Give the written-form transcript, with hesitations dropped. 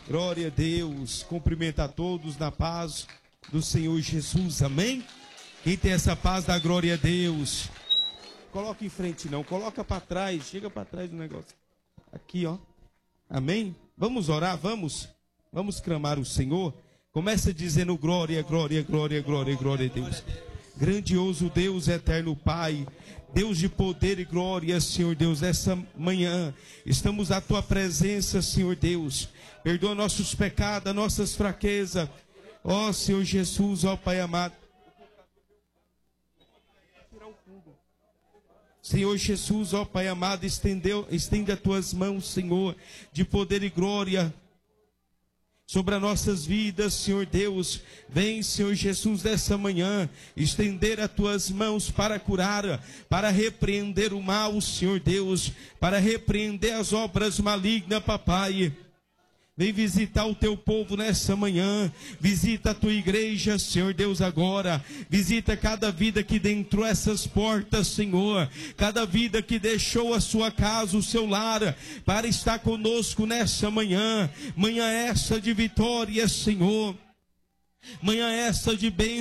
Glória a Deus. Cumprimento a todos na paz do Senhor Jesus. Amém? Quem tem essa paz, dá glória a Deus. Coloca em frente não, coloca para trás. Chega para trás do negócio. Aqui, ó. Amém? Vamos orar, vamos? Vamos clamar o Senhor. Começa dizendo glória, glória, glória, glória, glória a Deus. Grandioso Deus, eterno Pai, Deus de poder e glória, Senhor Deus, nessa manhã estamos à Tua presença, Senhor Deus. Perdoa nossos pecados, nossas fraquezas. Ó Senhor Jesus, ó Pai amado. Senhor Jesus, ó Pai amado, estende as Tuas mãos, Senhor, de poder e glória sobre as nossas vidas, Senhor Deus. Vem, Senhor Jesus, nessa manhã, estender as Tuas mãos para curar, para repreender o mal, Senhor Deus, para repreender as obras malignas, papai. Vem visitar o Teu povo nessa manhã. Visita a Tua igreja, Senhor Deus, agora. Visita cada vida que entrou essas portas, Senhor. Cada vida que deixou a sua casa, o seu lar, para estar conosco nessa manhã. Manhã essa de vitória, Senhor. Manhã essa de bênção.